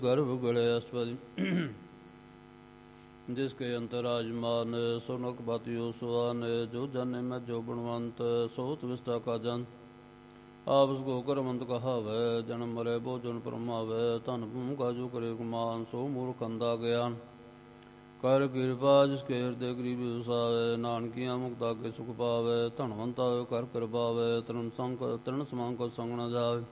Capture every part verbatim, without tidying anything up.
गर्भ गले अष्टपदी जिसके अंतराजमान सोनक बातियो सुहान जो जाने में जो गुणवंत सोत विस्ता का जन आपस को करमंत कहावै जन्म मरे भोजन परमावै धन भूम काजू करे गुमान सो मूर्ख अंधा ज्ञान कर कृपा जिसके हृदय गरीबी उसावे नानकियां मुक्ता के सुख पावे धनवंता कर कर पावे तरण संग तरण समान को संग न जावे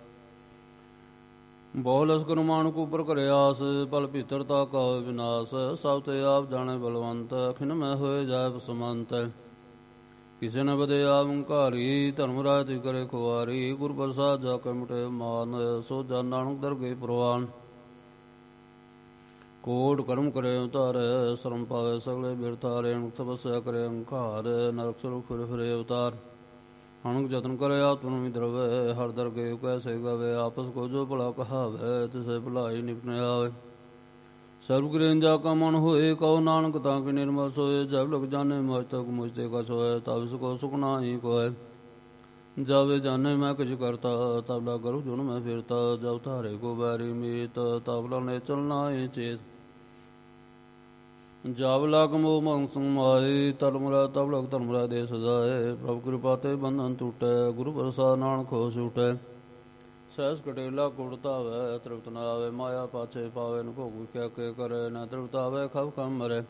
ਬਹੁ ਲਸਕਰ ਮਾਨੁਕ ਉਪਰ ਕਰੇ ਆਸ ਪਲ ਭੀਤਰਤਾ ਕਾ ਵਿਨਾਸ਼ ਸਭ ਤੇ ਆਪ ਜਾਣੇ ਬਲਵੰਤ ਅਖਿਨ ਮੈਂ ਹੋਏ ਜਾਇ ਬਸਮੰਤ ਕਿਸੇ ਨ ਬਦੇ ਆਪ ਹੰਕਾਰੀ ਧਰਮ ਰਾਜ ਤੇ ਕਰੇ ਖੁਆਰੀ ਗੁਰ ਪ੍ਰਸਾਦ ਜਾ ਕੇ ਮਿਟੇ ਮਾਨ ਸੋ ਜਨ ਨਾਨਕ ਦਰਗੇ ਪ੍ਰਵਾਨ ਕੋਟ ਕਰਮ ਕਰੇ ਉਤਾਰੇ ਸ਼ਰਮ ਪਾਵੇ ਸਗਲੇ ਬਿਰਥਾਰੇ ਅਨੁਖ ਤਪੱਸਿਆ ਕਰੇ ਹੰਕਾਰ ਨਰਕ ਸੁਖ ਫਿਰ ਫਿਰੇ ਉਤਾਰ ਅਣੁਕ ਜਤਨ ਕਰੇ ਆਤਮ ਵੀ ਦਰਵੇ ਹਰ ਦਰਗੇ ਕੈਸੇ ਗਵੇ ਆਪਸ ਕੋ ਜੋ ਭਲਾ ਕਹਾਵੇ ਤਿਸੇ ਭਲਾਈ ਨਿਪਟ ਆਵੇ ਸਰਬ ਗ੍ਰਹਿੰਜਾ ਕਾ ਮਨ ਹੋਏ ਕਉ ਨਾਨਕ ਤਾਂ ਕਿ ਨਿਰਮਲ ਸੋਏ ਜਬ ਲਗ ਜਾਣੇ ਮੁਝ ਤਕ ਮੁਝ ਤੇ ਕਛ ਹੋਏ ਤਬ ਸਕੋ ਸੁਖ ਨਾਹੀ ਕੋਇ ਜਾਵੇ ਜਾਣੇ ਮੈਂ ਕੁਝ ਕਰਤਾ ਤਬ ਲਾ ਕਰੂ ਜੁਨ ਮੈਂ ਫਿਰਤਾ ਜਬ ਧਾਰੇ ਕੋ ਬੈਰੀ ਮੀਤ ਤਬ ਲਾ ਨੇ ਚਲਨਾ ਏ ਚੇਤ ਜਬ ਲਗ ਮੋਹ ਮੰਗ ਸਮਾਏ ਧਰਮਰਾ ਤਬ ਲਗ ਧਰਮਰਾ ਦੇ ਸਜਾਏ ਪ੍ਰਭ ਕਿਰਪਾ ਤੇ ਬੰਧਨ ਟੁਟੈ ਗੁਰੂ ਪ੍ਰਸਾਦ ਨਾਨਕ ਹੋ ਛੂਟੈ ਸਹਿਸ ਕਟੇਲਾ ਕੁੜ ਧਾਵੈ ਤ੍ਰਿਪਤ ਨ ਆਵੇ ਮਾਇਆ ਪਾਛੇ ਪਾਵੇ ਨ ਭੋਗ ਵਿਖਿਆ ਕੇ ਕਰੇ ਨ ਤ੍ਰਿਪਤ ਆਵੇ ਖਬ ਖਮ ਮਰੇ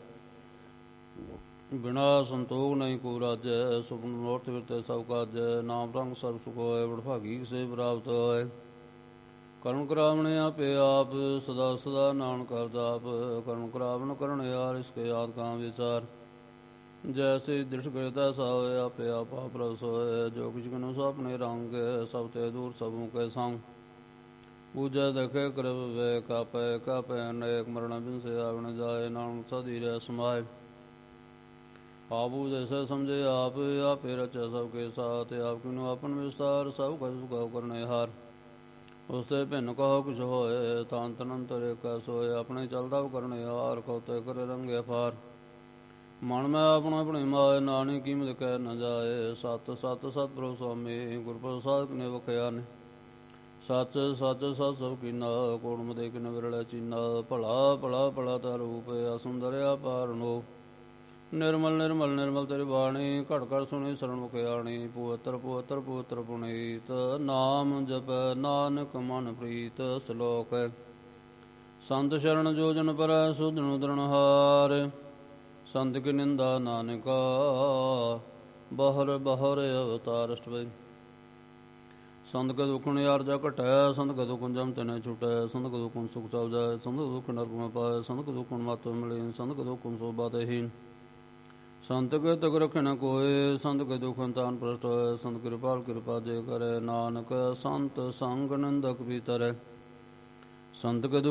ਬਿਨਾ ਸੰਤੋਖ ਨਹੀਂ ਕੋ ਰਾਜੈ ਸੁਪਨ ਮਨੋਰਥ ਵਿਰਤੇ ਸਭ ਕਾਜੈ ਨਾਮ ਰੰਗ ਸਰਬ ਸੁਖ ਹੋਏ ਵਡਭਾਗੀ ਕਿਸੇ ਪ੍ਰਾਪਤ ਹੋਏ ਕਰਮ ਕਰਾਵਣੇ ਆਪੇ ਆਪ ਸਦਾ ਸਦਾ ਨਾਨਕ ਕਰਦਾਪ ਕਰਮ ਕਰਾਵਣ ਕਰਨ ਯਾਰ ਇਸਕੇ ਯਾਦ ਕਾਂ ਵਿਚਾਰ ਜੈਸੇ ਦ੍ਰਿਸ਼ ਕਰਦਾ ਸਾਵੇ ਆਪੇ ਆਪ ਪ੍ਰਭ ਸੋਏ ਜੋ ਕੁਛ ਕਨੁ ਸੋ ਆਪਣੇ ਰੰਗ ਸਭ ਤੇ ਦੂਰ ਸਭੂ ਕੇ ਸੰਗ ਪੂਜਾ ਦੇਖੇ ਕਰਵ ਵੇ ਕਾਪੈ ਕਾਪੈ ਅਨੇਕ ਮਰਨ ਬਿਨਸੇ ਆਵਣ ਜਾਏ ਨਾਨਕ ਸਦੀ ਰਹਿ ਸਮਾਏ ਆਪੂ ਜੈਸੇ ਸਮਝੇ ਆਪ ਆਪੇ ਰਚੈ ਸਭ ਕੇ ਸਾਥ ਆਪ ਕਿਨੁ ਆਪਨ ਵਿਸਤਾਰ ਸਭ ਕਛ ਸੁਖਾਉ ਕਰਨੇ ਹਾਰ ਉਸੇ ਭਿੰਨ ਕਹੋ ਕੁਛ ਹੋਏ ਤਾਂ ਤਨੰਤਰ ਏਕ ਸੋਏ ਆਪਣੇ ਚਲਦਾ ਕਰਨ ਹਾਰ ਕਉਤੇ ਕਰੇ ਰੰਗੇ ਫਾਰ ਮਨ ਮੈਂ ਆਪਣਾ ਆਪਣੀ ਮਾਏ ਨਾਨਕ ਕੀਮਤ ਕਹਿ ਨ ਜਾਏ ਸਤ ਸਤ ਸਤਿਗੁਰੂ ਸੁਆਮੀ ਗੁਰ ਪ੍ਰਸਾਦ ਨੇ ਵਖਿਆ ਨੇ ਸੱਚ ਸੱਚ ਸਤ ਸਭ ਕੀਨਾ ਕੋੜਮ ਦੇ ਕਿਨ ਵਿਰਲੇ ਚੀਨਾ ਭਲਾ ਭਲਾ ਭਲਾ ਤਾ ਰੂਪ ਅਸੁੰਦਰਿਆ ਪਾਰਨੋ ਨਿਰਮਲ ਨਿਰਮਲ ਨਿਰਮਲ ਤੇਰੀ ਬਾਣੀ ਘੜ ਘੜ ਸੁਣੀ ਸਰਣ ਮੁਖਿਆਣੀ ਪਵਿੱਤਰ ਪਵਿੱਤਰ ਪਵਿੱਤਰ ਪੁਨੀਤ ਨਾਮ ਜਪ ਨਾਨਕ ਮਨ ਪ੍ਰੀਤ ਸਲੋਕ ਸੰਤ ਸ਼ਰਨ ਜੋ ਜਨ ਪਰੈ ਸੁਧਨ ਉਦਰਣ ਹਾਰ ਸੰਤ ਕੀ ਨਿੰਦਾ ਨਾਨਕਾ ਬਹਰ ਬਹਰ ਅਵਤਾਰ ਅਸ਼ਟਪਦੀ ਸੰਤ ਕੇ ਦੁਖਣ ਯਾਰ ਜਾ ਘਟੈ ਸੰਤ ਕੇ ਦੁਖਣ ਜਮ ਤਨੇ ਛੁਟੈ ਸੰਤ ਕੇ ਦੁਖਣ ਸੁਖ ਸਭ ਜਾਏ ਸੰਤ ਕੇ ਦੁਖ ਨਰਕ ਮੈਂ ਪਾਏ ਸੰਤ ਕੇ ਦੁਖਣ ਮਤ ਮਿਲੇ ਸੰਤ ਕੇ ਦੁਖਣ ਸੋਭਾ ਦੇਹੀਨ ਸੰਤ ਕੇ ਤਕ ਰਖੇ ਨ ਕੋਏ ਸੰਤ ਕੇ ਦੁਖਨ ਤਾਨ ਪ੍ਰਸ਼ਟ ਹੋਏ ਸੰਤ ਕਿਰਪਾਲ ਕਿਰਪਾ ਜੇ ਕਰੇ ਨਾਨਕ ਸੰਤ ਸੰਗ ਨੰਦਕ ਭੀਤਰੈ ਸੰਤ ਕੇ